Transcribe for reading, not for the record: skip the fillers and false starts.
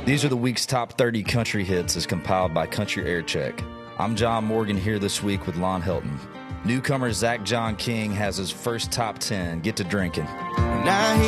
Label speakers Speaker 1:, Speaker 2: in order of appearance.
Speaker 1: These are the week's top 30 country hits as compiled by Country Air Check. I'm John Morgan here this week with Lon Helton. Newcomer Zach John King has his first top 10. Get to drinking.
Speaker 2: Now